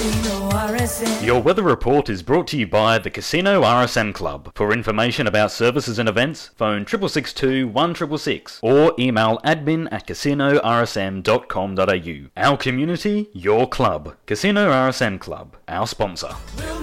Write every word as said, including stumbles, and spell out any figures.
Casino R S M. Your weather report is brought to you by the Casino R S M Club. For information about services and events, phone six six six two, one six six six or email admin at casino r s m dot com dot a u. Our community, your club. Casino R S M Club, our sponsor. We'll